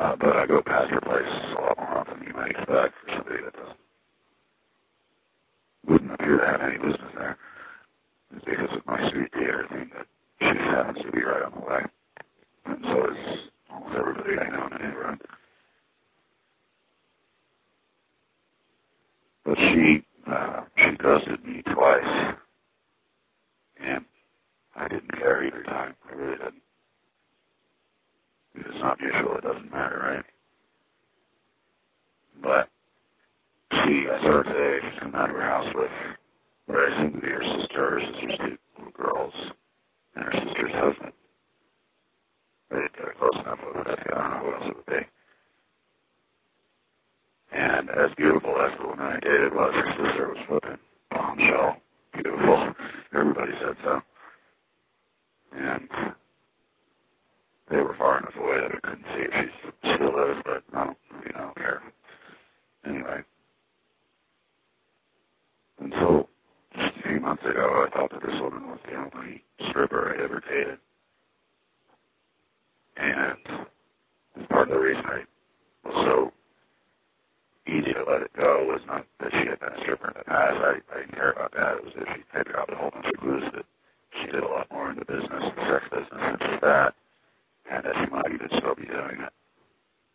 But I go past her place a lot more often than you might expect for somebody that wouldn't appear to have any business there. It's because of my street theater thing that she happens to be right on the way. And so is almost everybody I know in the neighborhood. But she ghosted me twice. And I didn't care either time. I really didn't. If it's not mutual, it doesn't matter, right? But I saw her today. She's come out of her house with what I assume to be her sister's two little girls, and her sister's husband. I didn't get a close enough with it. I don't know who else it would be. And as beautiful as the woman I dated was, her sister was flipping bombshell. Beautiful. Everybody said so. And they were far enough away that I couldn't see if she still is, but I don't care. Anyway. And so, just a few months ago, I thought that this woman was the only stripper I'd ever dated. And part of the reason I was so easy to let it go was not that she had been a stripper in the past. I didn't care about that. It was that she had dropped a whole